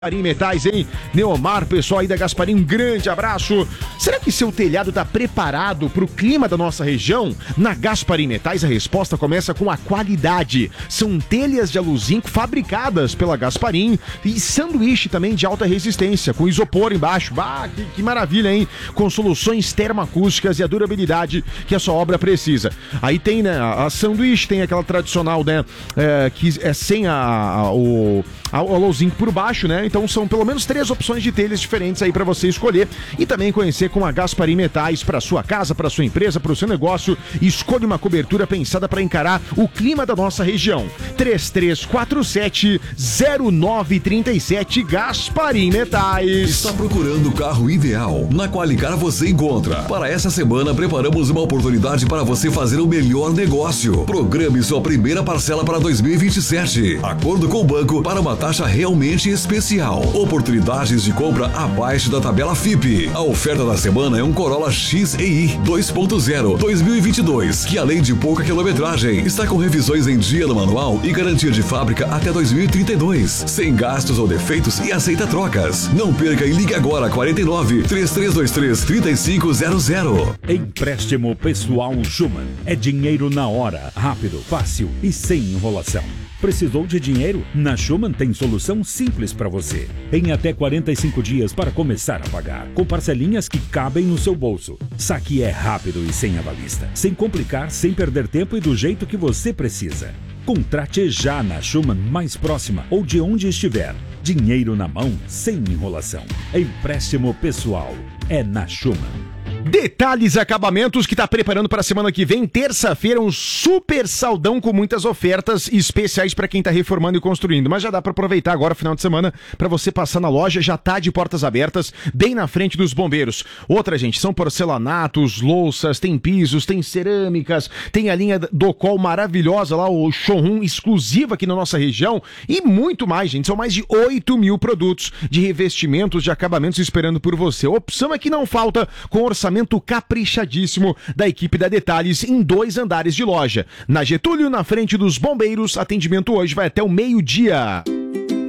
Gasparim Metais, hein? Neomar, pessoal aí da Gasparim, um grande abraço. Será que seu telhado tá preparado pro clima da nossa região? Na Gasparim Metais a resposta começa com a qualidade. São telhas de aluzinco fabricadas pela Gasparim e sanduíche também de alta resistência, com isopor embaixo. Bah, que maravilha, hein? Com soluções termoacústicas e a durabilidade que a sua obra precisa. Aí tem, né, a sanduíche, tem aquela tradicional, né, que é sem o aluzinco por baixo, né? Então são pelo menos 3 opções de telhas diferentes aí para você escolher e também conhecer com a Gasparim Metais para sua casa, para sua empresa, para o seu negócio. Escolha uma cobertura pensada para encarar o clima da nossa região. 3347-0937 Gasparim Metais. Está procurando o carro ideal? Na Qualicar você encontra. Para essa semana preparamos uma oportunidade para você fazer o melhor negócio. Programe sua primeira parcela para 2027. Acordo com o banco para uma taxa realmente especial. Oportunidades de compra abaixo da tabela FIPE. A oferta da semana é um Corolla XEI 2.0 2022, que além de pouca quilometragem, está com revisões em dia no manual e garantia de fábrica até 2032, sem gastos ou defeitos e aceita trocas. Não perca e ligue agora 49 3323 3500. Empréstimo Pessoal Schumann. É dinheiro na hora, rápido, fácil e sem enrolação. Precisou de dinheiro? Na Schumann tem solução simples para você. Em até 45 dias para começar a pagar, com parcelinhas que cabem no seu bolso. Saque é rápido e sem avalista, sem complicar, sem perder tempo e do jeito que você precisa. Contrate já na Schumann mais próxima ou de onde estiver. Dinheiro na mão, sem enrolação. Empréstimo pessoal é na Schumann. Detalhes Acabamentos, que está preparando para a semana que vem, terça-feira, um super saldão com muitas ofertas especiais para quem está reformando e construindo. Mas já dá para aproveitar agora, final de semana, para você passar na loja, já tá de portas abertas, bem na frente dos bombeiros. Outra, gente, são porcelanatos, louças, tem pisos, tem cerâmicas, tem a linha Docol maravilhosa lá, o showroom exclusivo aqui na nossa região e muito mais, gente. São mais de 8.000 produtos de revestimentos, de acabamentos esperando por você. A opção é que não falta, com orçamento caprichadíssimo da equipe da Detalhes em 2 andares de loja. Na Getúlio, na frente dos bombeiros, atendimento hoje vai até o meio-dia.